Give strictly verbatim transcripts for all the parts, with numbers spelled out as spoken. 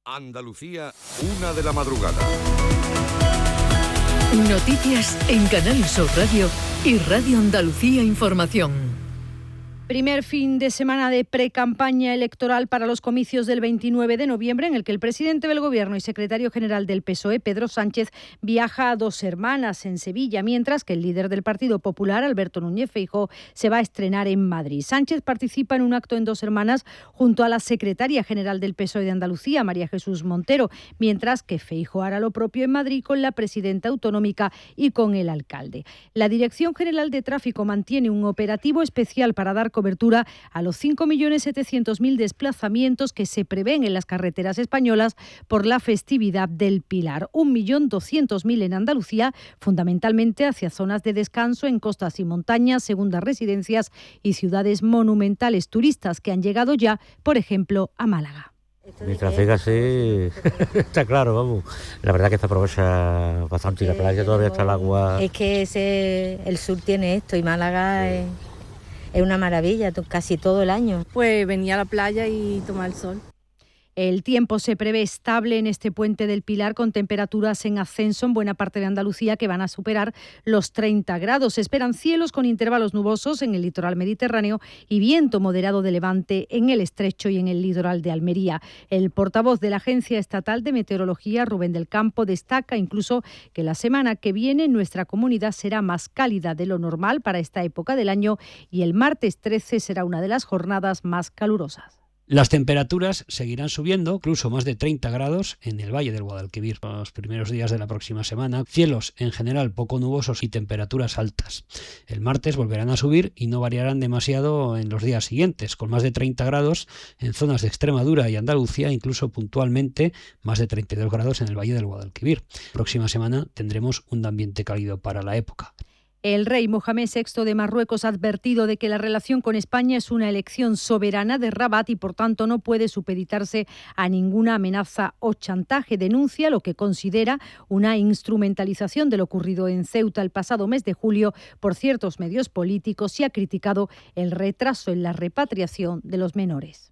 Andalucía, una de la madrugada. Noticias en Canal Sur Radio y Radio Andalucía Información. Primer fin de semana de precampaña electoral para los comicios del veintinueve de noviembre, en el que el presidente del Gobierno y secretario general del P S O E, Pedro Sánchez, viaja a Dos Hermanas, en Sevilla, mientras que el líder del Partido Popular, Alberto Núñez Feijóo, se va a estrenar en Madrid. Sánchez participa en un acto en Dos Hermanas junto a la secretaria general del P S O E de Andalucía, María Jesús Montero, mientras que Feijóo hará lo propio en Madrid con la presidenta autonómica y con el alcalde. La Dirección General de Tráfico mantiene un operativo especial para dar cobertura a los cinco millones setecientos mil desplazamientos que se prevén en las carreteras españolas por la festividad del Pilar. un millón doscientos mil en Andalucía, fundamentalmente hacia zonas de descanso en costas y montañas, segundas residencias y ciudades monumentales, turistas que han llegado ya, por ejemplo, a Málaga. Mientras siga así, está claro, vamos. La verdad que se aprovecha bastante y la playa todavía está el agua. Es que ese, el sur tiene esto y Málaga es... Es una maravilla, casi todo el año. Pues venía a la playa y tomar el sol. El tiempo se prevé estable en este puente del Pilar, con temperaturas en ascenso en buena parte de Andalucía que van a superar los treinta grados. Se esperan cielos con intervalos nubosos en el litoral mediterráneo y viento moderado de levante en el estrecho y en el litoral de Almería. El portavoz de la Agencia Estatal de Meteorología, Rubén del Campo, destaca incluso que la semana que viene nuestra comunidad será más cálida de lo normal para esta época del año y el martes trece será una de las jornadas más calurosas. Las temperaturas seguirán subiendo, incluso más de treinta grados en el Valle del Guadalquivir. Los primeros días de la próxima semana, cielos en general poco nubosos y temperaturas altas. El martes volverán a subir y no variarán demasiado en los días siguientes, con más de treinta grados en zonas de Extremadura y Andalucía, incluso puntualmente más de treinta y dos grados en el Valle del Guadalquivir. Próxima semana tendremos un ambiente cálido para la época. El rey Mohamed sexto de Marruecos ha advertido de que la relación con España es una elección soberana de Rabat y por tanto no puede supeditarse a ninguna amenaza o chantaje. Denuncia lo que considera una instrumentalización de lo ocurrido en Ceuta el pasado mes de julio por ciertos medios políticos y ha criticado el retraso en la repatriación de los menores.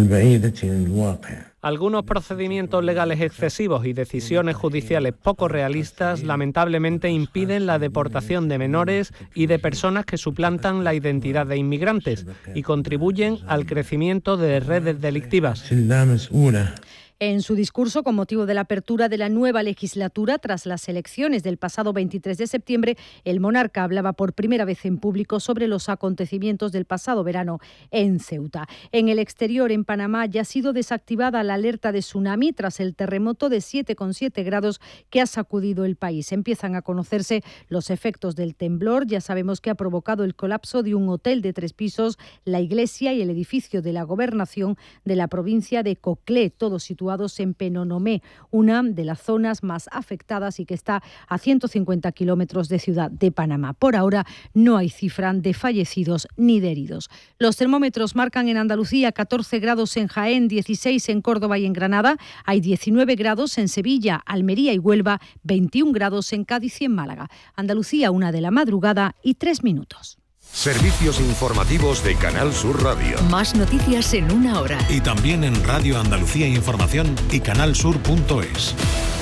Algunos procedimientos legales excesivos y decisiones judiciales poco realistas lamentablemente impiden la deportación de menores y de personas que suplantan la identidad de inmigrantes y contribuyen al crecimiento de redes delictivas. En su discurso con motivo de la apertura de la nueva legislatura tras las elecciones del pasado veintitrés de septiembre, el monarca hablaba por primera vez en público sobre los acontecimientos del pasado verano en Ceuta. En el exterior, en Panamá, ya ha sido desactivada la alerta de tsunami tras el terremoto de siete coma siete grados que ha sacudido el país. Empiezan a conocerse los efectos del temblor. Ya sabemos que ha provocado el colapso de un hotel de tres pisos, la iglesia y el edificio de la gobernación de la provincia de Coclé, todos situados en Penonomé, una de las zonas más afectadas y que está a ciento cincuenta kilómetros de Ciudad de Panamá. Por ahora no hay cifra de fallecidos ni de heridos. Los termómetros marcan en Andalucía catorce grados en Jaén, dieciséis en Córdoba y en Granada, hay diecinueve grados en Sevilla, Almería y Huelva, veintiún grados en Cádiz y en Málaga. Andalucía, una de la madrugada y tres minutos. Servicios informativos de Canal Sur Radio. Más noticias en una hora. Y también en Radio Andalucía Información y canalsur punto es.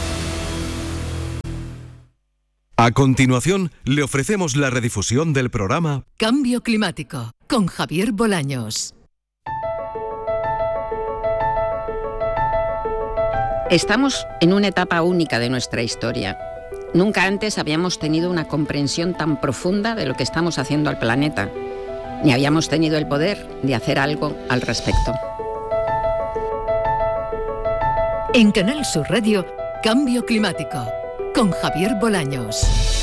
A continuación, le ofrecemos la redifusión del programa Cambio Climático, con Javier Bolaños. Estamos en una etapa única de nuestra historia. Nunca antes habíamos tenido una comprensión tan profunda de lo que estamos haciendo al planeta, ni habíamos tenido el poder de hacer algo al respecto. En Canal Sur Radio, Cambio Climático, con Javier Bolaños.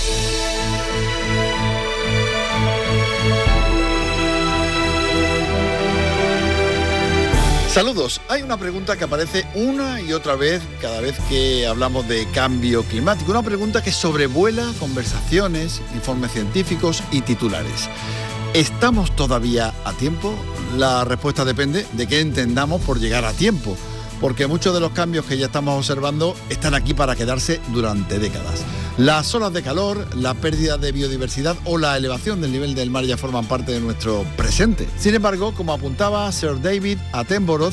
Saludos. Hay una pregunta que aparece una y otra vez cada vez que hablamos de cambio climático. Una pregunta que sobrevuela conversaciones, informes científicos y titulares. ¿Estamos todavía a tiempo? La respuesta depende de qué entendamos por llegar a tiempo, porque muchos de los cambios que ya estamos observando están aquí para quedarse durante décadas. Las olas de calor, la pérdida de biodiversidad o la elevación del nivel del mar ya forman parte de nuestro presente. Sin embargo, como apuntaba Sir David Attenborough,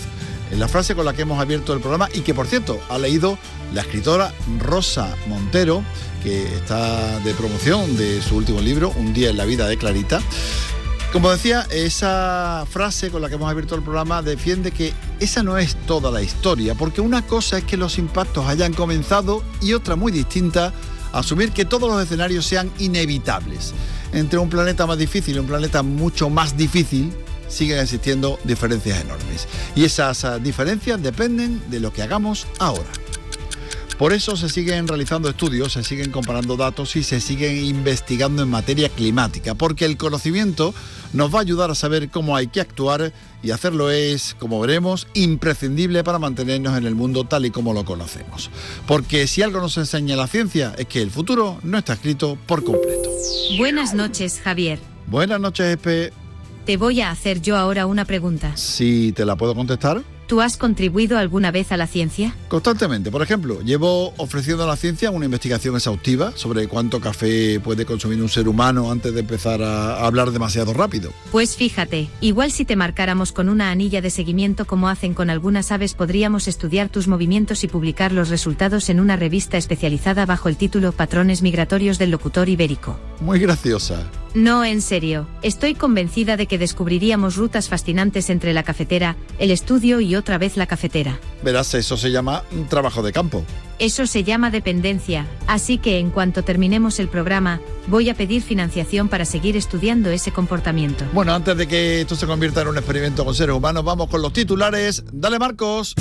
en la frase con la que hemos abierto el programa y que, por cierto, ha leído la escritora Rosa Montero, que está de promoción de su último libro, Un día en la vida de Clarita. Como decía, esa frase con la que hemos abierto el programa defiende que esa no es toda la historia, porque una cosa es que los impactos hayan comenzado y otra muy distinta, asumir que todos los escenarios sean inevitables. Entre un planeta más difícil y un planeta mucho más difícil, siguen existiendo diferencias enormes. Y esas diferencias dependen de lo que hagamos ahora. Por eso se siguen realizando estudios, se siguen comparando datos y se siguen investigando en materia climática, porque el conocimiento nos va a ayudar a saber cómo hay que actuar y hacerlo es, como veremos, imprescindible para mantenernos en el mundo tal y como lo conocemos. Porque si algo nos enseña la ciencia es que el futuro no está escrito por completo. Buenas noches, Javier. Buenas noches, Espe. Te voy a hacer yo ahora una pregunta. ¿Sí te la puedo contestar? ¿Tú has contribuido alguna vez a la ciencia? Constantemente. Por ejemplo, llevo ofreciendo a la ciencia una investigación exhaustiva sobre cuánto café puede consumir un ser humano antes de empezar a hablar demasiado rápido. Pues fíjate, igual si te marcáramos con una anilla de seguimiento como hacen con algunas aves, podríamos estudiar tus movimientos y publicar los resultados en una revista especializada bajo el título Patrones migratorios del locutor ibérico. Muy graciosa. No, en serio, estoy convencida de que descubriríamos rutas fascinantes entre la cafetera, el estudio y otra vez la cafetera. Verás, eso se llama un trabajo de campo. Eso se llama dependencia, así que en cuanto terminemos el programa, voy a pedir financiación para seguir estudiando ese comportamiento. Bueno, antes de que esto se convierta en un experimento con seres humanos, vamos con los titulares. Dale, Marcos.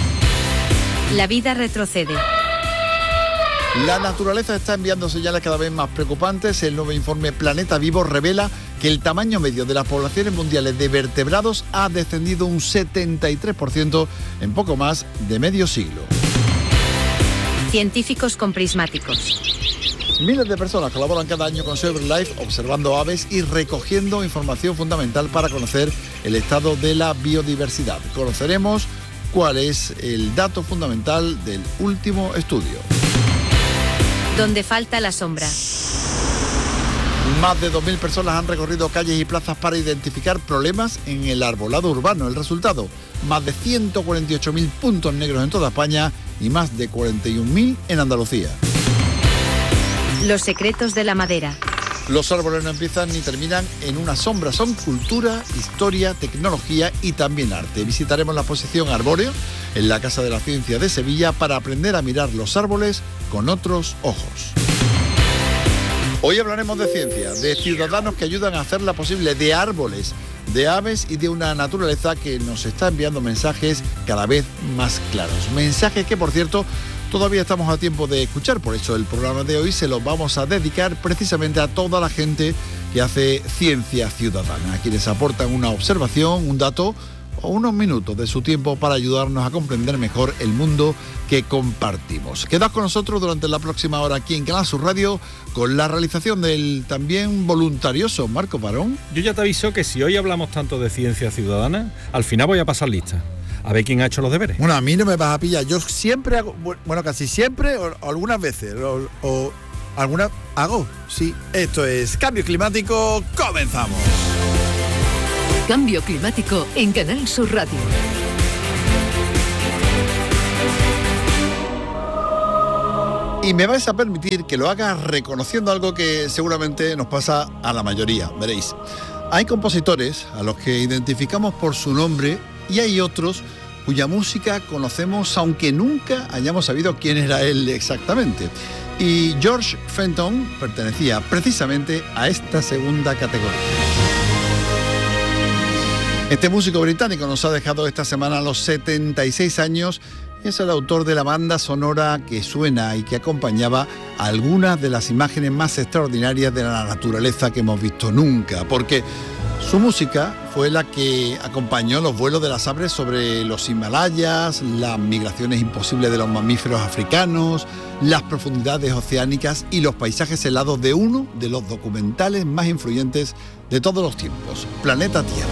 La vida retrocede. La naturaleza está enviando señales cada vez más preocupantes. El nuevo informe Planeta Vivo revela que el tamaño medio de las poblaciones mundiales de vertebrados ha descendido un setenta y tres por ciento en poco más de medio siglo. Científicos con prismáticos. Miles de personas colaboran cada año con Silver Life observando aves y recogiendo información fundamental para conocer el estado de la biodiversidad. Conoceremos cuál es el dato fundamental del último estudio. Donde falta la sombra. Más de dos mil personas han recorrido calles y plazas para identificar problemas en el arbolado urbano. El resultado, más de ciento cuarenta y ocho mil puntos negros en toda España y más de cuarenta y un mil en Andalucía. Los secretos de la madera. Los árboles no empiezan ni terminan en una sombra, son cultura, historia, tecnología y también arte. Visitaremos la exposición Arbóreo en la Casa de la Ciencia de Sevilla para aprender a mirar los árboles con otros ojos. Hoy hablaremos de ciencia, de ciudadanos que ayudan a hacerla posible, de árboles, de aves y de una naturaleza que nos está enviando mensajes cada vez más claros. Mensajes que, por cierto, todavía estamos a tiempo de escuchar, por eso el programa de hoy se lo vamos a dedicar precisamente a toda la gente que hace ciencia ciudadana, a quienes aportan una observación, un dato o unos minutos de su tiempo para ayudarnos a comprender mejor el mundo que compartimos. Quedad con nosotros durante la próxima hora aquí en Canal Sur Radio con la realización del también voluntarioso Marco Parón. Yo ya te aviso que si hoy hablamos tanto de ciencia ciudadana, al final voy a pasar lista. A ver quién ha hecho los deberes. Bueno, a mí no me vas a pillar. Yo siempre hago, bueno, casi siempre, o, o algunas veces, o, o algunas hago, sí. Esto es Cambio Climático, comenzamos. Cambio Climático en Canal Sur Radio. Y me vais a permitir que lo haga reconociendo algo que seguramente nos pasa a la mayoría, veréis. Hay compositores a los que identificamos por su nombre y hay otros cuya música conocemos aunque nunca hayamos sabido quién era él exactamente. Y George Fenton pertenecía precisamente a esta segunda categoría. Este músico británico nos ha dejado esta semana a los setenta y seis años y es el autor de la banda sonora que suena y que acompañaba a algunas de las imágenes más extraordinarias de la naturaleza que hemos visto nunca, porque su música fue la que acompañó los vuelos de las aves sobre los Himalayas, las migraciones imposibles de los mamíferos africanos, las profundidades oceánicas y los paisajes helados de uno de los documentales más influyentes de todos los tiempos, Planeta Tierra.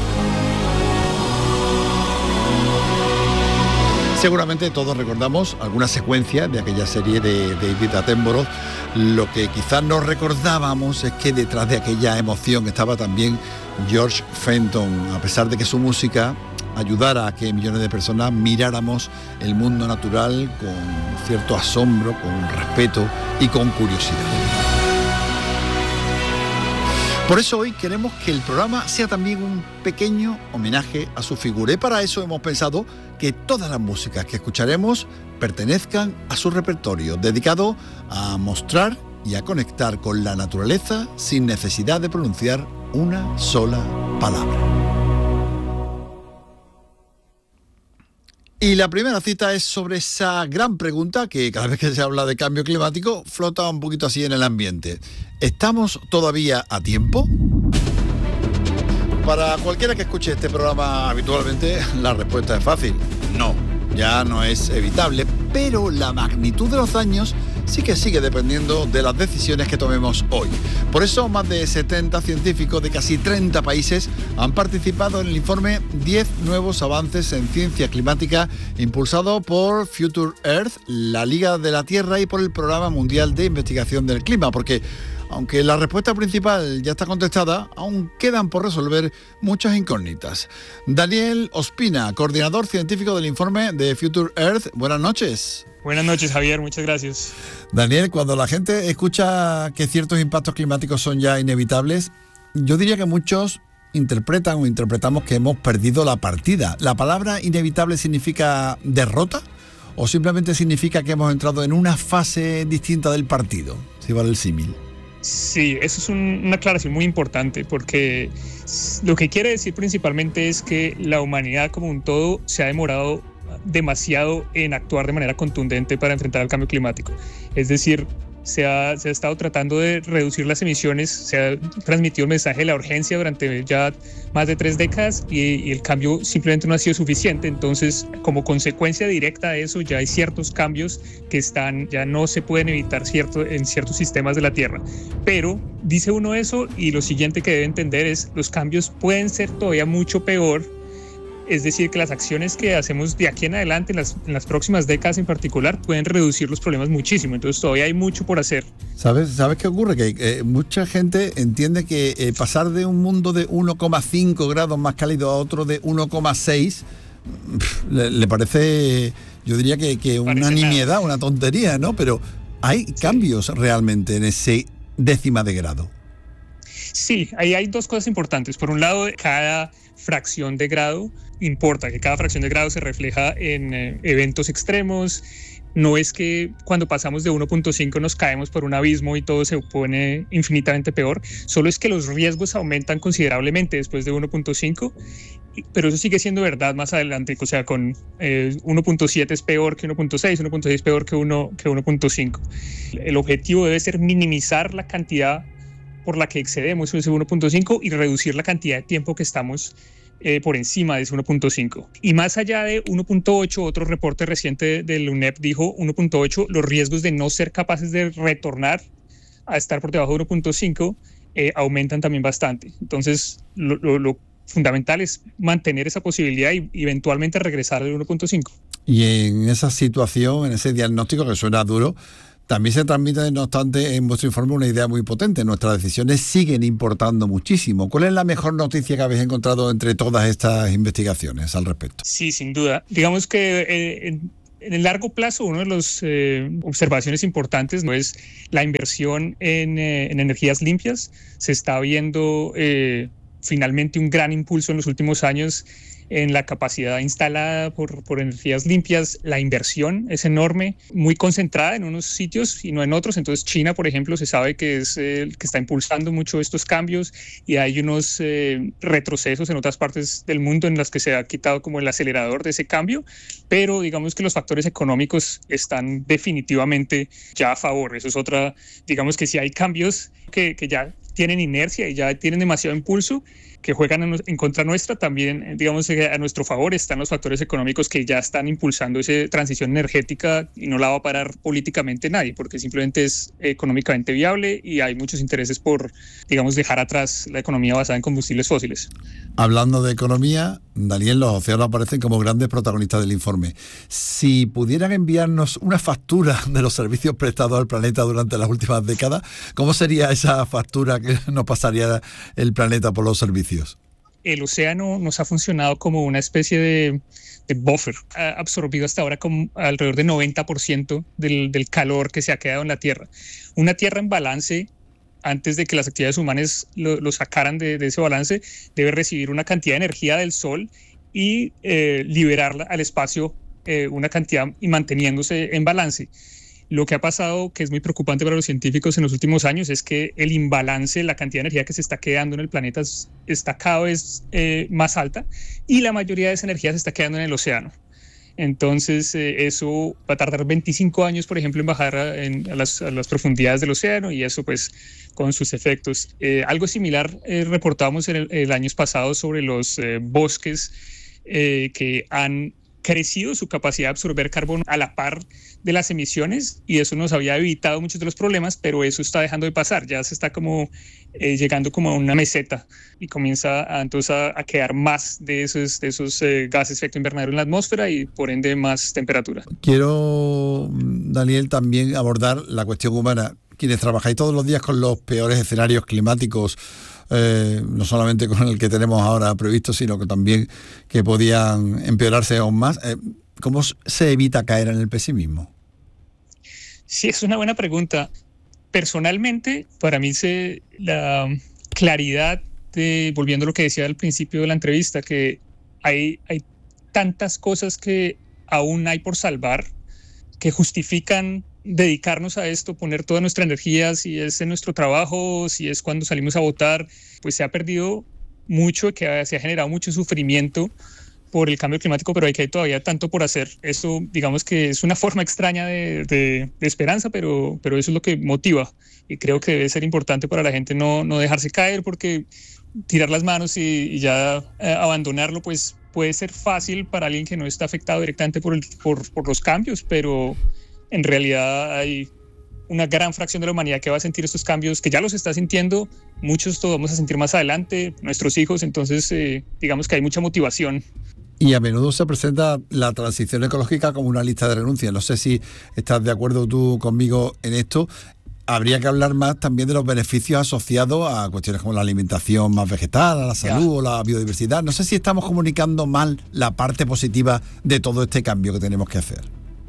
Seguramente todos recordamos alguna secuencia de aquella serie de David Attenborough. Lo que quizás no recordábamos es que detrás de aquella emoción estaba también George Fenton, a pesar de que su música ayudara a que millones de personas miráramos el mundo natural con cierto asombro, con respeto y con curiosidad. Por eso hoy queremos que el programa sea también un pequeño homenaje a su figura, y para eso hemos pensado que todas las músicas que escucharemos pertenezcan a su repertorio, dedicado a mostrar y a conectar con la naturaleza sin necesidad de pronunciar una sola palabra. Y la primera cita es sobre esa gran pregunta que cada vez que se habla de cambio climático flota un poquito así en el ambiente. ¿Estamos todavía a tiempo? Para cualquiera que escuche este programa habitualmente, la respuesta es fácil. No, ya no es evitable, pero la magnitud de los daños sí que sigue dependiendo de las decisiones que tomemos hoy. Por eso, más de setenta científicos de casi treinta países han participado en el informe diez nuevos avances en ciencia climática, impulsado por Future Earth, la Liga de la Tierra y por el Programa Mundial de Investigación del Clima, porque aunque la respuesta principal ya está contestada, aún quedan por resolver muchas incógnitas. Daniel Ospina, coordinador científico del informe de Future Earth, buenas noches. Buenas noches, Javier, muchas gracias. Daniel, cuando la gente escucha que ciertos impactos climáticos son ya inevitables, yo diría que muchos interpretan o interpretamos que hemos perdido la partida. ¿La palabra inevitable significa derrota o simplemente significa que hemos entrado en una fase distinta del partido, si vale el símil? Sí, eso es un, una aclaración muy importante, porque lo que quiere decir principalmente es que la humanidad como un todo se ha demorado demasiado en actuar de manera contundente para enfrentar el cambio climático. Es decir, se ha, se ha estado tratando de reducir las emisiones, se ha transmitido el mensaje de la urgencia durante ya más de tres décadas y, y el cambio simplemente no ha sido suficiente. Entonces, como consecuencia directa de eso, ya hay ciertos cambios que están, ya no se pueden evitar cierto, en ciertos sistemas de la Tierra. Pero dice uno eso, y lo siguiente que debe entender es los cambios pueden ser todavía mucho peor. Es decir, que las acciones que hacemos de aquí en adelante, en las, en las próximas décadas en particular, pueden reducir los problemas muchísimo. Entonces todavía hay mucho por hacer. ¿Sabes, ¿sabes qué ocurre? Que eh, mucha gente entiende que eh, pasar de un mundo de uno coma cinco grados más cálido a otro de uno coma seis le, le parece, yo diría que, que una nimiedad, nada. Una tontería, ¿no? Pero hay sí. cambios realmente en ese décima de grado. Sí, ahí hay dos cosas importantes. Por un lado, cada fracción de grado importa, que cada fracción de grado se refleja en eh, eventos extremos. No es que cuando pasamos de uno punto cinco nos caemos por un abismo y todo se pone infinitamente peor, solo es que los riesgos aumentan considerablemente después de uno punto cinco, pero eso sigue siendo verdad más adelante. O sea, con eh, uno punto siete es peor que uno punto seis, uno punto seis es peor que, uno, que uno punto cinco. El objetivo debe ser minimizar la cantidad por la que excedemos ese uno punto cinco y reducir la cantidad de tiempo que estamos eh, por encima de ese uno punto cinco. Y más allá de uno punto ocho, otro reporte reciente del U N E P dijo uno punto ocho, los riesgos de no ser capaces de retornar a estar por debajo de uno punto cinco eh, aumentan también bastante. Entonces, lo, lo, lo fundamental es mantener esa posibilidad y eventualmente regresar al uno punto cinco. Y en esa situación, en ese diagnóstico que suena duro, también se transmite, no obstante, en vuestro informe una idea muy potente. Nuestras decisiones siguen importando muchísimo. ¿Cuál es la mejor noticia que habéis encontrado entre todas estas investigaciones al respecto? Sí, sin duda. Digamos que eh, en, en el largo plazo, una de las eh, observaciones importantes no es la inversión en, eh, en energías limpias. Se está viendo eh, finalmente un gran impulso en los últimos años en la capacidad instalada por, por energías limpias. La inversión es enorme, muy concentrada en unos sitios y no en otros. Entonces China, por ejemplo, se sabe que es el eh, que está impulsando mucho estos cambios, y hay unos eh, retrocesos en otras partes del mundo en las que se ha quitado como el acelerador de ese cambio, pero digamos que los factores económicos están definitivamente ya a favor. Eso es otra, digamos que si hay cambios que, que ya tienen inercia y ya tienen demasiado impulso, que juegan en contra nuestra, también, digamos, a nuestro favor están los factores económicos que ya están impulsando esa transición energética, y no la va a parar políticamente nadie, porque simplemente es económicamente viable y hay muchos intereses por, digamos, dejar atrás la economía basada en combustibles fósiles. Hablando de economía, Daniel, los océanos aparecen como grandes protagonistas del informe. Si pudieran enviarnos una factura de los servicios prestados al planeta durante las últimas décadas, ¿cómo sería esa factura que nos pasaría el planeta por los servicios? el océano nos ha funcionado como una especie de, de buffer. Ha absorbido hasta ahora como alrededor del noventa por ciento del, del calor que se ha quedado en la Tierra. Una Tierra en balance, antes de que las actividades humanas lo, lo sacaran de, de ese balance, debe recibir una cantidad de energía del Sol y eh, liberarla al espacio eh, una cantidad y manteniéndose en balance. Lo que ha pasado, que es muy preocupante para los científicos en los últimos años, es que el imbalance, la cantidad de energía que se está quedando en el planeta está cada vez eh, más alta y la mayoría de esa energía se está quedando en el océano. Entonces eh, eso va a tardar veinticinco años, por ejemplo, en bajar a, en, a, las, a las profundidades del océano y eso pues con sus efectos. Eh, algo similar eh, reportábamos en el, el año pasado sobre los eh, bosques eh, que han crecido su capacidad de absorber carbono a la par de las emisiones y eso nos había evitado muchos de los problemas, pero eso está dejando de pasar, ya se está como eh, llegando como a una meseta y comienza a, entonces a, a quedar más de esos, de esos eh, gases de efecto invernadero en la atmósfera y por ende más temperatura. Quiero, Daniel, también abordar la cuestión humana. Quienes trabajáis todos los días con los peores escenarios climáticos, Eh, no solamente con el que tenemos ahora previsto, sino que también que podían empeorarse aún más. Eh, ¿Cómo se evita caer en el pesimismo? Sí, es una buena pregunta. Personalmente, para mí se, la claridad de, volviendo a lo que decía al principio de la entrevista, que hay, hay tantas cosas que aún hay por salvar que justifican dedicarnos a esto, poner toda nuestra energía, si es en nuestro trabajo, si es cuando salimos a votar, pues se ha perdido mucho, que se ha generado mucho sufrimiento por el cambio climático, pero hay que hay todavía tanto por hacer. Eso, digamos que es una forma extraña de, de, de esperanza, pero, pero eso es lo que motiva y creo que debe ser importante para la gente no, no dejarse caer, porque tirar las manos y, y ya eh, abandonarlo, pues puede ser fácil para alguien que no está afectado directamente por, el, por, por los cambios, pero en realidad hay una gran fracción de la humanidad que va a sentir estos cambios, que ya los está sintiendo, muchos todos vamos a sentir más adelante, nuestros hijos, entonces eh, digamos que hay mucha motivación. Y a menudo se presenta la transición ecológica como una lista de renuncias. No sé si estás de acuerdo tú conmigo en esto. Habría que hablar más también de los beneficios asociados a cuestiones como la alimentación más vegetal, a la salud yeah. o la biodiversidad. No sé si estamos comunicando mal la parte positiva de todo este cambio que tenemos que hacer.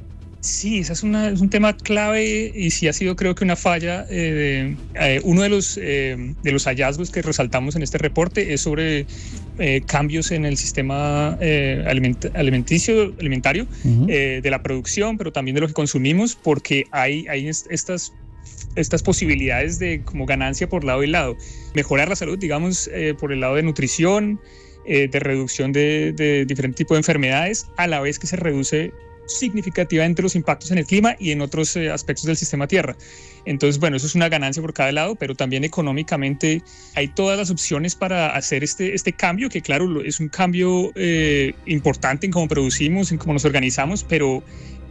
Sí, ese es, una, es un tema clave y sí ha sido creo que una falla. Eh, de, eh, uno de los, eh, de los hallazgos que resaltamos en este reporte es sobre eh, cambios en el sistema eh, aliment, alimenticio, alimentario, uh-huh. eh, de la producción, pero también de lo que consumimos, porque hay, hay estas, estas posibilidades de como ganancia por lado y lado. Mejorar la salud, digamos, eh, por el lado de nutrición, eh, de reducción de, de diferentes tipos de enfermedades, a la vez que se reduce significativamente los impactos en el clima y en otros eh, aspectos del sistema Tierra. Entonces, bueno, eso es una ganancia por cada lado, pero también económicamente hay todas las opciones para hacer este, este cambio, que claro, es un cambio eh, importante en cómo producimos, en cómo nos organizamos, pero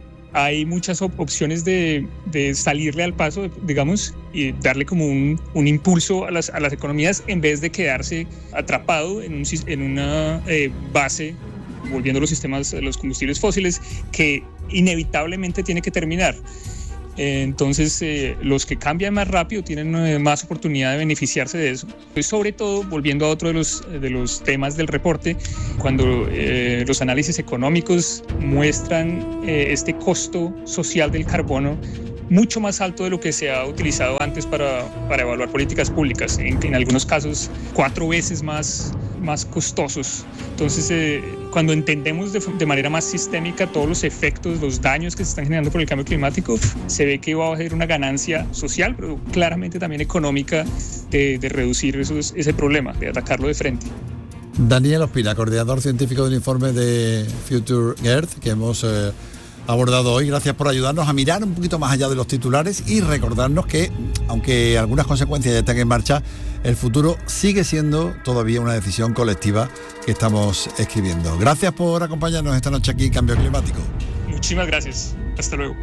hay muchas op- opciones de, de salirle al paso, digamos, y darle como un, un impulso a las, a las economías en vez de quedarse atrapado en, un, en una eh, base, volviendo a los sistemas, los combustibles fósiles, que inevitablemente tiene que terminar. Eh, entonces, eh, los que cambian más rápido tienen eh, más oportunidad de beneficiarse de eso. Y sobre todo, volviendo a otro de los, de los temas del reporte, cuando eh, los análisis económicos muestran eh, este costo social del carbono mucho más alto de lo que se ha utilizado antes para, para evaluar políticas públicas, en, en algunos casos cuatro veces más, más costosos. Entonces, eh, cuando entendemos de, de manera más sistémica todos los efectos, los daños que se están generando por el cambio climático, se ve que va a haber una ganancia social, pero claramente también económica de, de reducir esos, ese problema, de atacarlo de frente. Daniel Ospina, coordinador científico del informe de Future Earth, que hemos eh, abordado hoy. Gracias por ayudarnos a mirar un poquito más allá de los titulares y recordarnos que, aunque algunas consecuencias ya están en marcha, el futuro sigue siendo todavía una decisión colectiva que estamos escribiendo. Gracias por acompañarnos esta noche aquí en Cambio Climático. Muchísimas gracias. Hasta luego.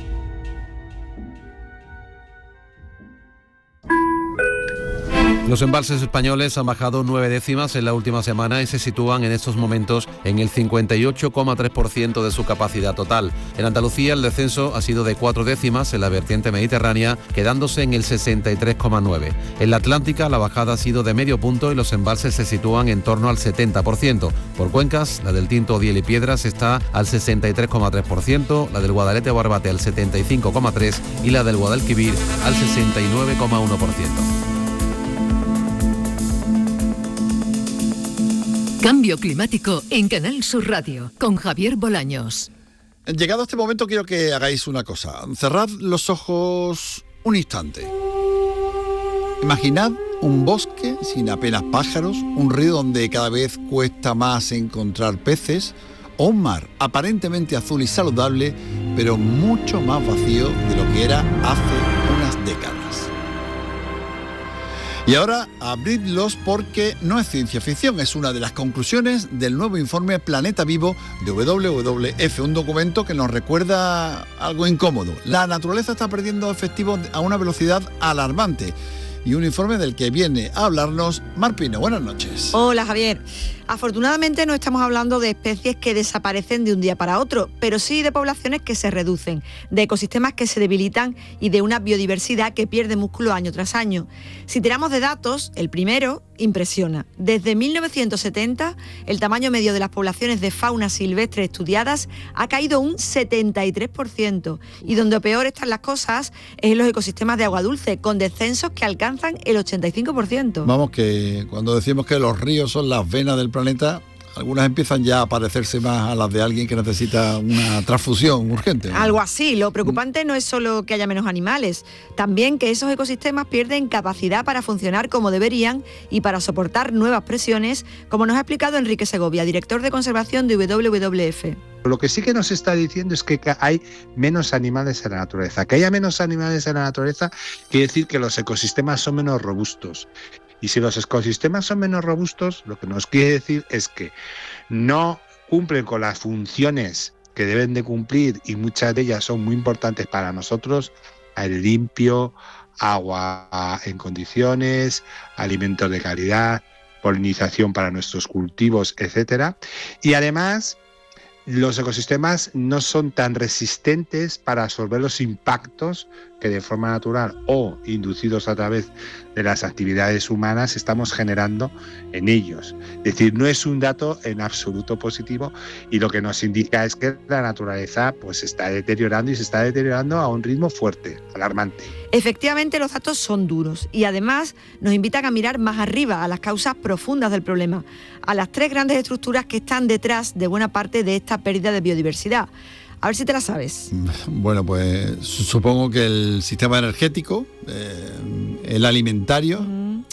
Los embalses españoles han bajado nueve décimas en la última semana y se sitúan en estos momentos en el cincuenta y ocho coma tres por ciento de su capacidad total. En Andalucía el descenso ha sido de cuatro décimas en la vertiente mediterránea, quedándose en el sesenta y tres coma nueve. En la Atlántica la bajada ha sido de medio punto y los embalses se sitúan en torno al setenta por ciento. Por cuencas, la del Tinto, Odiel y Piedras está al sesenta y tres coma tres por ciento, la del Guadalete o Barbate al setenta y cinco coma tres por ciento y la del Guadalquivir al sesenta y nueve coma uno por ciento. Cambio climático en Canal Sur Radio con Javier Bolaños. Llegado a este momento quiero que hagáis una cosa. Cerrad los ojos un instante. Imaginad un bosque sin apenas pájaros, un río donde cada vez cuesta más encontrar peces, o un mar aparentemente azul y saludable, pero mucho más vacío de lo que era hace unas décadas. Y ahora abridlos porque no es ciencia ficción, es una de las conclusiones del nuevo informe Planeta Vivo de doble u doble u efe, un documento que nos recuerda algo incómodo. La naturaleza está perdiendo efectivos a una velocidad alarmante. Y un informe del que viene a hablarnos Mar Pino. Buenas noches. Hola, Javier. Afortunadamente no estamos hablando de especies que desaparecen de un día para otro, pero sí de poblaciones que se reducen, de ecosistemas que se debilitan y de una biodiversidad que pierde músculo año tras año. Si tiramos de datos, el primero impresiona. Desde mil novecientos setenta, el tamaño medio de las poblaciones de fauna silvestre estudiadas ha caído un setenta y tres por ciento. Y donde peor están las cosas es en los ecosistemas de agua dulce, con descensos que alcanzan el ochenta y cinco por ciento. Vamos, que cuando decimos que los ríos son las venas del planeta, algunas empiezan ya a parecerse más a las de alguien que necesita una transfusión urgente, ¿no? Algo así. Lo preocupante no es solo que haya menos animales, también que esos ecosistemas pierden capacidad para funcionar como deberían y para soportar nuevas presiones, como nos ha explicado Enrique Segovia, director de conservación de doble u doble u efe. Lo que sí que nos está diciendo es que hay menos animales en la naturaleza. Que haya menos animales en la naturaleza quiere decir que los ecosistemas son menos robustos. Y si los ecosistemas son menos robustos, lo que nos quiere decir es que no cumplen con las funciones que deben de cumplir, y muchas de ellas son muy importantes para nosotros: aire limpio, agua en condiciones, alimentos de calidad, polinización para nuestros cultivos, etcétera. Y además, los ecosistemas no son tan resistentes para absorber los impactos que de forma natural o inducidos a través de las actividades humanas estamos generando en ellos. Es decir, no es un dato en absoluto positivo, y lo que nos indica es que la naturaleza pues se está deteriorando, y se está deteriorando a un ritmo fuerte, alarmante. Efectivamente, los datos son duros y además nos invitan a mirar más arriba, a las causas profundas del problema, a las tres grandes estructuras que están detrás de buena parte de esta pérdida de biodiversidad. A ver si te la sabes. Bueno, pues supongo que el sistema energético, eh, el alimentario uh-huh.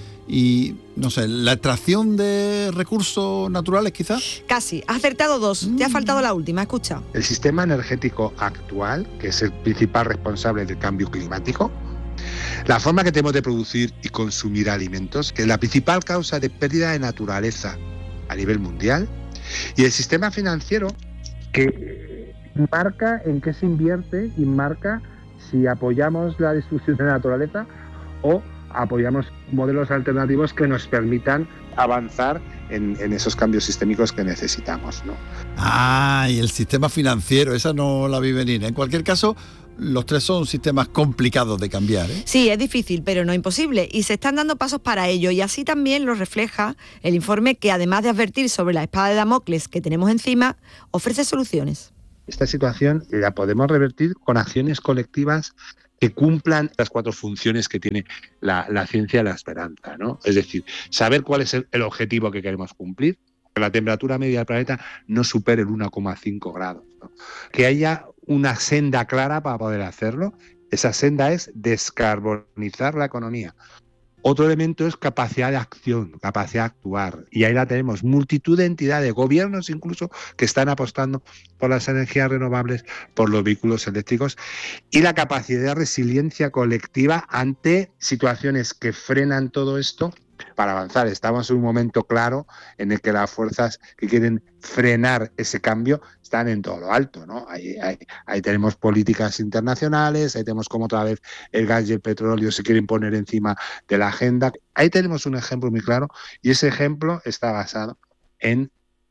y, no sé, la extracción de recursos naturales, quizás. Casi, has acertado dos, mm. te ha faltado la última, escucha. El sistema energético actual, que es el principal responsable del cambio climático, la forma que tenemos de producir y consumir alimentos, que es la principal causa de pérdida de naturaleza a nivel mundial, y el sistema financiero, que marca en qué se invierte y marca si apoyamos la destrucción de la naturaleza o apoyamos modelos alternativos que nos permitan avanzar en, en esos cambios sistémicos que necesitamos, ¿no? Ah, y el sistema financiero, esa no la vi venir. En cualquier caso, los tres son sistemas complicados de cambiar, ¿eh? Sí, es difícil, pero no imposible, y se están dando pasos para ello, y así también lo refleja el informe, que además de advertir sobre la espada de Damocles que tenemos encima, ofrece soluciones. Esta situación la podemos revertir con acciones colectivas que cumplan las cuatro funciones que tiene la, la ciencia y la esperanza, ¿no? Es decir, saber cuál es el, el objetivo que queremos cumplir, que la temperatura media del planeta no supere el uno coma cinco grados, ¿no? Que haya una senda clara para poder hacerlo. Esa senda es descarbonizar la economía. Otro elemento es capacidad de acción, capacidad de actuar. Y ahí la tenemos, multitud de entidades, gobiernos incluso, que están apostando por las energías renovables, por los vehículos eléctricos, y la capacidad de resiliencia colectiva ante situaciones que frenan todo esto para avanzar. Estamos en un momento claro en el que las fuerzas que quieren frenar ese cambio están en todo lo alto, ¿no? Ahí, ahí, ahí tenemos políticas internacionales, ahí tenemos como otra vez el gas y el petróleo se quieren poner encima de la agenda. Ahí tenemos un ejemplo muy claro y ese ejemplo está basado en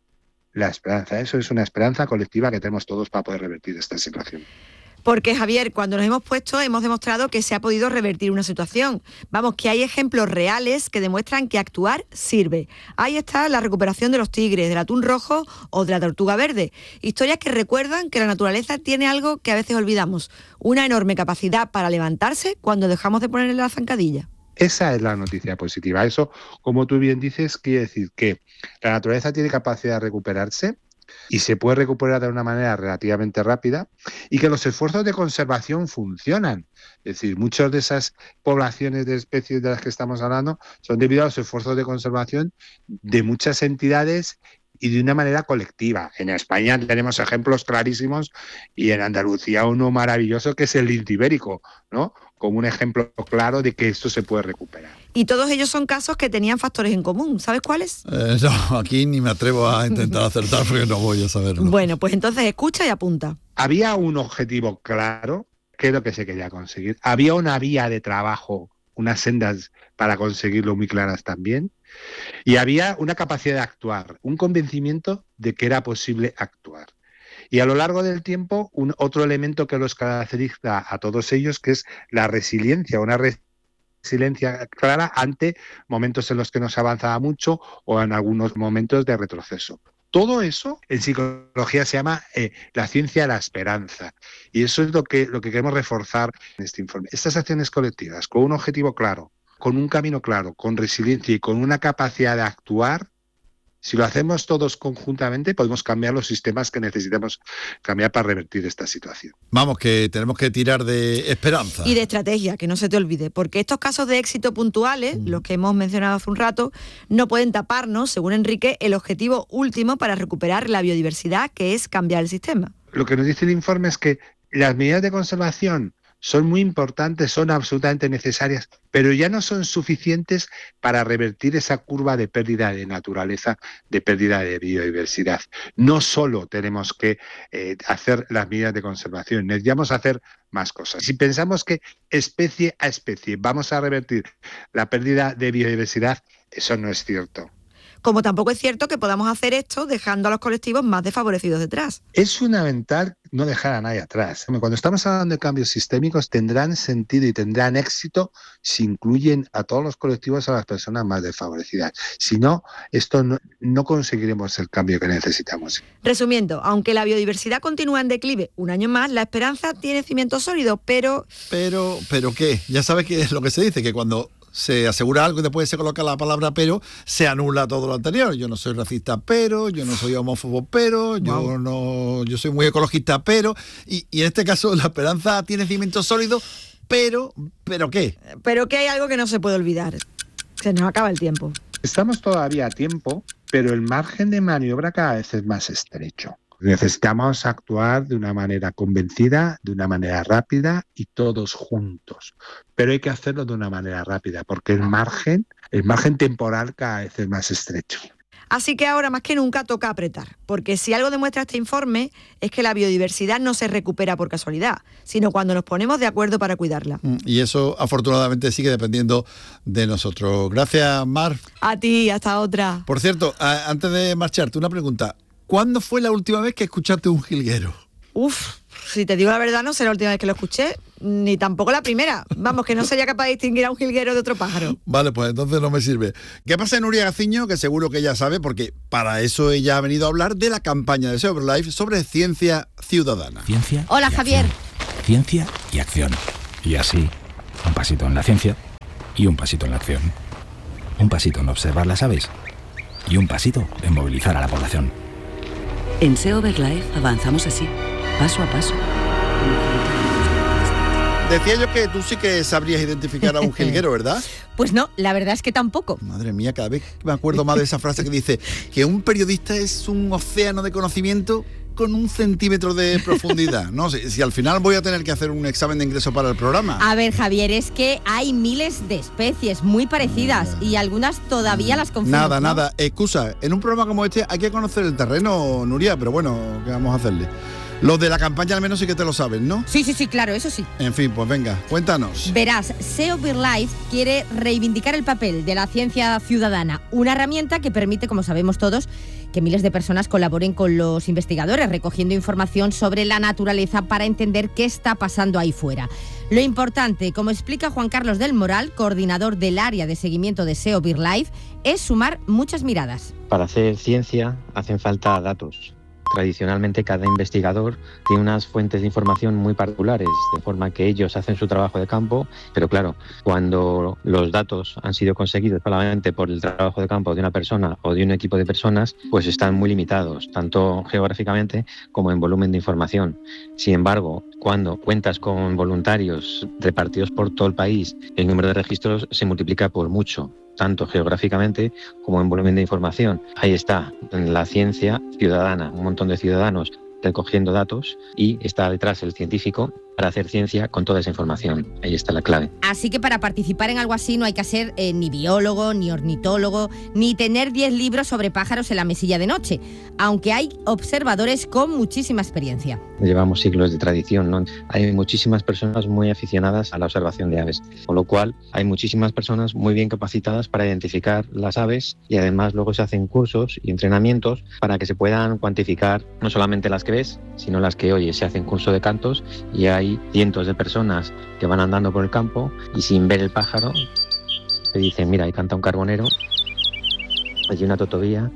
la esperanza. Eso es una esperanza colectiva que tenemos todos para poder revertir esta situación. Porque, Javier, cuando nos hemos puesto, hemos demostrado que se ha podido revertir una situación. Vamos, que hay ejemplos reales que demuestran que actuar sirve. Ahí está la recuperación de los tigres, del atún rojo o de la tortuga verde. Historias que recuerdan que la naturaleza tiene algo que a veces olvidamos. Una enorme capacidad para levantarse cuando dejamos de ponerle la zancadilla. Esa es la noticia positiva. Eso, como tú bien dices, quiere decir que la naturaleza tiene capacidad de recuperarse y se puede recuperar de una manera relativamente rápida y que los esfuerzos de conservación funcionan. Es decir, muchas de esas poblaciones de especies de las que estamos hablando son debido a los esfuerzos de conservación de muchas entidades y de una manera colectiva. En España tenemos ejemplos clarísimos y en Andalucía uno maravilloso que es el lince ibérico, ¿no? Como un ejemplo claro de que esto se puede recuperar. Y todos ellos son casos que tenían factores en común. ¿Sabes cuáles? Eh, no, aquí ni me atrevo a intentar acertar porque no voy a saberlo. Bueno, pues entonces escucha y apunta. Había un objetivo claro, que es lo que se quería conseguir. Había una vía de trabajo, unas sendas para conseguirlo muy claras también. Y había una capacidad de actuar, un convencimiento de que era posible actuar. Y a lo largo del tiempo, un otro elemento que los caracteriza a todos ellos, que es la resiliencia, una resiliencia clara ante momentos en los que no se avanzaba mucho o en algunos momentos de retroceso. Todo eso en psicología se llama eh, la ciencia de la esperanza. Y eso es lo que, lo que queremos reforzar en este informe. Estas acciones colectivas, con un objetivo claro, con un camino claro, con resiliencia y con una capacidad de actuar, si lo hacemos todos conjuntamente, podemos cambiar los sistemas que necesitamos cambiar para revertir esta situación. Vamos, que tenemos que tirar de esperanza. Y de estrategia, que no se te olvide, porque estos casos de éxito puntuales, mm. los que hemos mencionado hace un rato, no pueden taparnos, según Enrique, el objetivo último para recuperar la biodiversidad, que es cambiar el sistema. Lo que nos dice el informe es que las medidas de conservación son muy importantes, son absolutamente necesarias, pero ya no son suficientes para revertir esa curva de pérdida de naturaleza, de pérdida de biodiversidad. No solo tenemos que eh, hacer las medidas de conservación, necesitamos hacer más cosas. Si pensamos que especie a especie vamos a revertir la pérdida de biodiversidad, eso no es cierto. Como tampoco es cierto que podamos hacer esto dejando a los colectivos más desfavorecidos detrás. Es fundamental no dejar a nadie atrás. Cuando estamos hablando de cambios sistémicos, tendrán sentido y tendrán éxito si incluyen a todos los colectivos, a las personas más desfavorecidas. Si no, esto no, no conseguiremos el cambio que necesitamos. Resumiendo, aunque la biodiversidad continúa en declive un año más, la esperanza tiene cimientos sólidos, pero... Pero, ¿pero qué? Ya sabes que es lo que se dice, que cuando se asegura algo y después se coloca la palabra pero, se anula todo lo anterior. Yo no soy racista, pero, yo no soy homófobo, pero, yo wow. no, yo soy muy ecologista, pero, y, y en este caso la esperanza tiene cimientos sólidos, pero, ¿pero qué? Pero que hay algo que no se puede olvidar. Se nos acaba el tiempo. Estamos todavía a tiempo, pero el margen de maniobra cada vez es más estrecho. Necesitamos actuar de una manera convencida, de una manera rápida y todos juntos. Pero hay que hacerlo de una manera rápida porque el margen, el margen temporal cada vez es más estrecho. Así que ahora más que nunca toca apretar, porque si algo demuestra este informe es que la biodiversidad no se recupera por casualidad, sino cuando nos ponemos de acuerdo para cuidarla. Y eso afortunadamente sigue dependiendo de nosotros. Gracias, Mar. A ti, hasta otra. Por cierto, a, antes de marcharte, una pregunta. ¿Cuándo fue la última vez que escuchaste un jilguero? Uf, si te digo la verdad, no será la última vez que lo escuché, ni tampoco la primera. Vamos, que no sería capaz de distinguir a un jilguero de otro pájaro. Vale, pues entonces no me sirve. ¿Qué pasa en Nuria Gaciño? Que seguro que ella sabe, porque para eso ella ha venido a hablar de la campaña de Save Our Life sobre ciencia ciudadana. Ciencia. Hola, Javier. Ciencia y acción. Y así, un pasito en la ciencia y un pasito en la acción. Un pasito en observar las aves y un pasito en movilizar a la población. En Save Our Life avanzamos así, paso a paso. Decía yo que tú sí que sabrías identificar a un jilguero, ¿verdad? Pues no, la verdad es que tampoco. Madre mía, cada vez me acuerdo más de esa frase que dice que un periodista es un océano de conocimiento con un centímetro de profundidad. No sé, si al final voy a tener que hacer un examen de ingreso para el programa. A ver, Javier, es que hay miles de especies muy parecidas y algunas todavía las confundimos. Nada, ¿no? nada. Excusa, en un programa como este hay que conocer el terreno, Nuria, pero bueno, ¿qué vamos a hacerle? Los de la campaña al menos sí que te lo saben, ¿no? Sí, sí, sí, claro, eso sí. En fin, pues venga, cuéntanos. Verás, S E O BirdLife quiere reivindicar el papel de la ciencia ciudadana, una herramienta que permite, como sabemos todos, que miles de personas colaboren con los investigadores recogiendo información sobre la naturaleza para entender qué está pasando ahí fuera. Lo importante, como explica Juan Carlos del Moral, coordinador del área de seguimiento de S E O BirdLife, es sumar muchas miradas. Para hacer ciencia hacen falta datos. Tradicionalmente cada investigador tiene unas fuentes de información muy particulares, de forma que ellos hacen su trabajo de campo, pero claro, cuando los datos han sido conseguidos solamente por el trabajo de campo de una persona o de un equipo de personas, pues están muy limitados, tanto geográficamente como en volumen de información. Sin embargo, cuando cuentas con voluntarios repartidos por todo el país, el número de registros se multiplica por mucho, tanto geográficamente como en volumen de información. Ahí está la ciencia ciudadana, un montón de ciudadanos recogiendo datos y está detrás el científico para hacer ciencia con toda esa información. Ahí está la clave. Así que para participar en algo así no hay que ser eh, ni biólogo, ni ornitólogo, ni tener diez libros sobre pájaros en la mesilla de noche, aunque hay observadores con muchísima experiencia. Llevamos siglos de tradición, ¿no? Hay muchísimas personas muy aficionadas a la observación de aves, con lo cual hay muchísimas personas muy bien capacitadas para identificar las aves y además luego se hacen cursos y entrenamientos para que se puedan cuantificar no solamente las que ves, sino las que oyes. Se hacen curso de cantos y hay cientos de personas que van andando por el campo y sin ver el pájaro te dicen, mira, ahí canta un carbonero, allí una totovía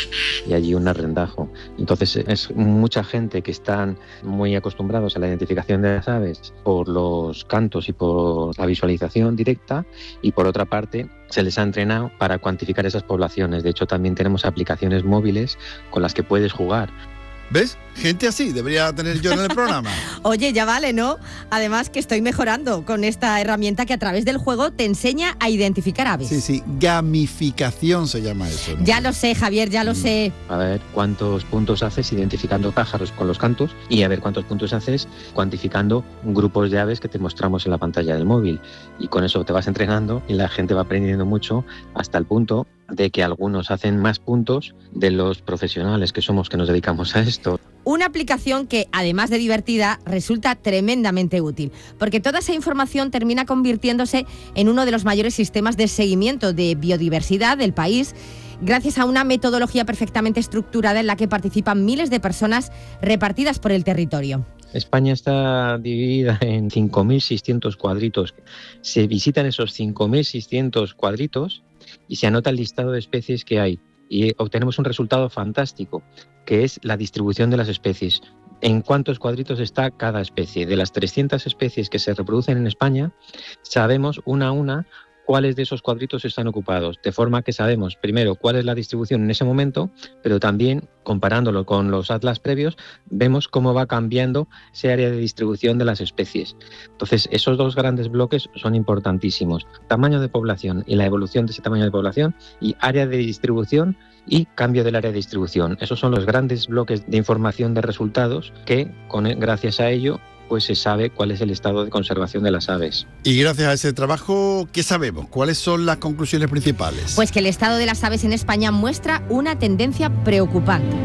y allí un arrendajo. Entonces es mucha gente que están muy acostumbrados a la identificación de las aves por los cantos y por la visualización directa, y por otra parte se les ha entrenado para cuantificar esas poblaciones. De hecho, también tenemos aplicaciones móviles con las que puedes jugar. ¿Ves? Gente así debería tener yo en el programa. Oye, ya vale, ¿no? Además que estoy mejorando con esta herramienta que a través del juego te enseña a identificar aves. Sí, sí, gamificación se llama eso, ¿no? Ya lo sé, Javier, ya lo mm. sé. A ver cuántos puntos haces identificando pájaros con los cantos y a ver cuántos puntos haces cuantificando grupos de aves que te mostramos en la pantalla del móvil. Y con eso te vas entrenando y la gente va aprendiendo mucho hasta el punto de que algunos hacen más puntos de los profesionales que somos, que nos dedicamos a esto. Una aplicación que, además de divertida, resulta tremendamente útil, porque toda esa información termina convirtiéndose en uno de los mayores sistemas de seguimiento de biodiversidad del país, gracias a una metodología perfectamente estructurada en la que participan miles de personas repartidas por el territorio. España está dividida en cinco mil seiscientos cuadritos. Se visitan esos cinco mil seiscientos cuadritos y se anota el listado de especies que hay y obtenemos un resultado fantástico, que es la distribución de las especies. En cuántos cuadritos está cada especie. De las trescientas especies que se reproducen en España, sabemos una a una cuáles de esos cuadritos están ocupados, de forma que sabemos primero cuál es la distribución en ese momento, pero también comparándolo con los atlas previos, vemos cómo va cambiando ese área de distribución de las especies. Entonces, esos dos grandes bloques son importantísimos: tamaño de población y la evolución de ese tamaño de población, y área de distribución y cambio del área de distribución. Esos son los grandes bloques de información de resultados que, con, gracias a ello, pues se sabe cuál es el estado de conservación de las aves. Y gracias a ese trabajo, ¿qué sabemos? ¿Cuáles son las conclusiones principales? Pues que el estado de las aves en España muestra una tendencia preocupante.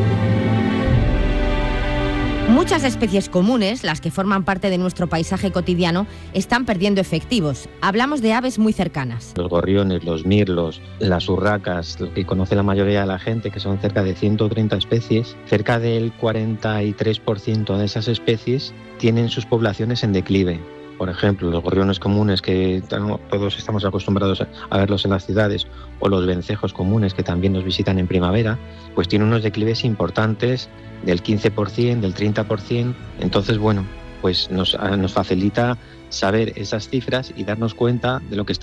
Muchas especies comunes, las que forman parte de nuestro paisaje cotidiano, están perdiendo efectivos. Hablamos de aves muy cercanas. Los gorriones, los mirlos, las urracas, lo que conoce la mayoría de la gente, que son cerca de ciento treinta especies, cerca del cuarenta y tres por ciento de esas especies tienen sus poblaciones en declive. Por ejemplo, los gorriones comunes, que todos estamos acostumbrados a verlos en las ciudades, o los vencejos comunes, que también nos visitan en primavera, pues tienen unos declives importantes del quince por ciento, del treinta por ciento. Entonces, bueno, pues nos, nos facilita saber esas cifras y darnos cuenta de lo que está